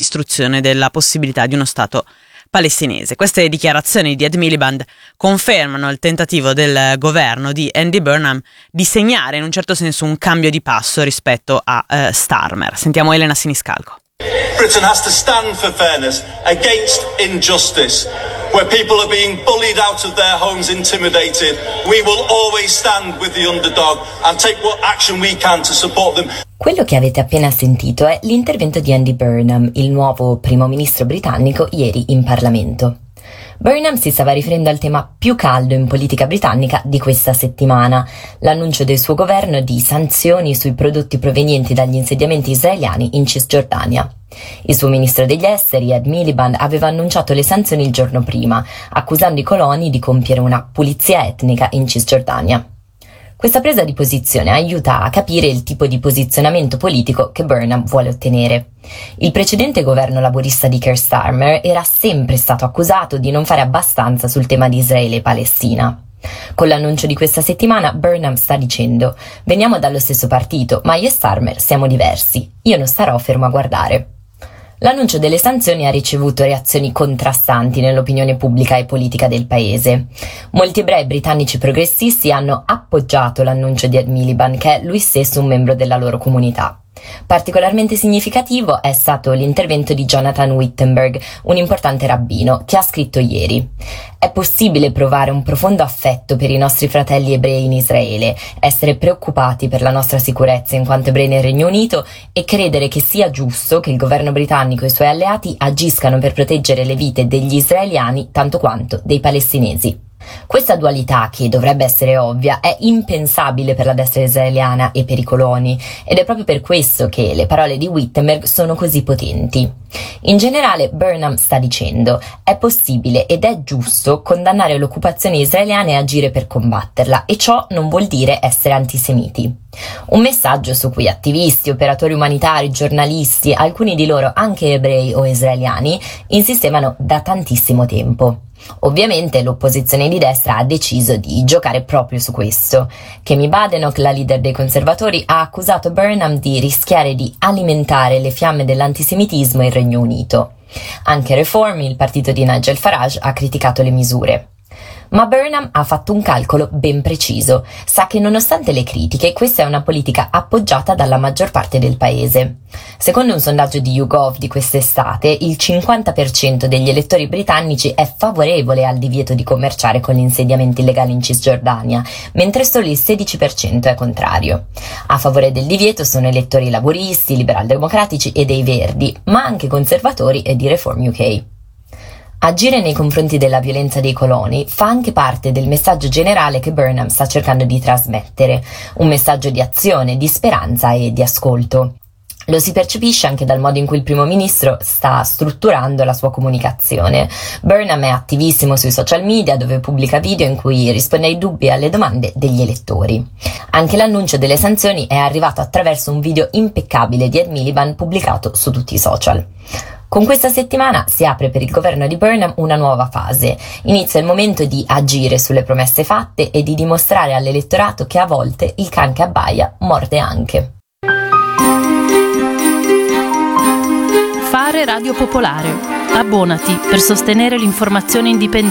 distruzione della possibilità di uno Stato palestinese. Queste dichiarazioni di Ed Miliband confermano il tentativo del governo di Andy Burnham di segnare in un certo senso un cambio di passo rispetto a Starmer. Sentiamo Elena Siniscalco. Britain has to stand for fairness against injustice. Where people are being bullied out of their homes, intimidated, we will always stand with the underdog and take what action we can to support them. Quello che avete appena sentito è l'intervento di Andy Burnham, il nuovo primo ministro britannico, ieri in Parlamento. Burnham si stava riferendo al tema più caldo in politica britannica di questa settimana, l'annuncio del suo governo di sanzioni sui prodotti provenienti dagli insediamenti israeliani in Cisgiordania. Il suo ministro degli esteri, Ed Miliband, aveva annunciato le sanzioni il giorno prima, accusando i coloni di compiere una pulizia etnica in Cisgiordania. Questa presa di posizione aiuta a capire il tipo di posizionamento politico che Burnham vuole ottenere. Il precedente governo laburista di Keir Starmer era sempre stato accusato di non fare abbastanza sul tema di Israele e Palestina. Con l'annuncio di questa settimana Burnham sta dicendo: veniamo dallo stesso partito, ma io e Starmer siamo diversi, io non starò fermo a guardare. L'annuncio delle sanzioni ha ricevuto reazioni contrastanti nell'opinione pubblica e politica del paese. Molti ebrei britannici progressisti hanno appoggiato l'annuncio di Ed Miliband, che è lui stesso un membro della loro comunità. Particolarmente significativo è stato l'intervento di Jonathan Wittenberg, un importante rabbino, che ha scritto ieri: è possibile provare un profondo affetto per i nostri fratelli ebrei in Israele, essere preoccupati per la nostra sicurezza in quanto ebrei nel Regno Unito e credere che sia giusto che il governo britannico e i suoi alleati agiscano per proteggere le vite degli israeliani tanto quanto dei palestinesi. Questa dualità, che dovrebbe essere ovvia, è impensabile per la destra israeliana e per i coloni, ed è proprio per questo che le parole di Wittenberg sono così potenti. In generale, Burnham sta dicendo: è possibile ed è giusto condannare l'occupazione israeliana e agire per combatterla, e ciò non vuol dire essere antisemiti. Un messaggio su cui attivisti, operatori umanitari, giornalisti, alcuni di loro anche ebrei o israeliani, insistevano da tantissimo tempo. Ovviamente l'opposizione di destra ha deciso di giocare proprio su questo. Kemi Badenoch, la leader dei conservatori, ha accusato Burnham di rischiare di alimentare le fiamme dell'antisemitismo in Regno Unito. Anche Reform, il partito di Nigel Farage, ha criticato le misure. Ma Burnham ha fatto un calcolo ben preciso. Sa che nonostante le critiche, questa è una politica appoggiata dalla maggior parte del paese. Secondo un sondaggio di YouGov di quest'estate, il 50% degli elettori britannici è favorevole al divieto di commerciare con gli insediamenti illegali in Cisgiordania, mentre solo il 16% è contrario. A favore del divieto sono elettori laburisti, liberal-democratici e dei Verdi, ma anche conservatori e di Reform UK. Agire nei confronti della violenza dei coloni fa anche parte del messaggio generale che Burnham sta cercando di trasmettere, un messaggio di azione, di speranza e di ascolto. Lo si percepisce anche dal modo in cui il primo ministro sta strutturando la sua comunicazione. Burnham è attivissimo sui social media, dove pubblica video in cui risponde ai dubbi e alle domande degli elettori. Anche l'annuncio delle sanzioni è arrivato attraverso un video impeccabile di Ed Miliband pubblicato su tutti i social. Con questa settimana si apre per il governo di Burnham una nuova fase. Inizia il momento di agire sulle promesse fatte e di dimostrare all'elettorato che a volte il can che abbaia morde anche. Fare Radio Popolare. Abbonati per sostenere l'informazione indipendente.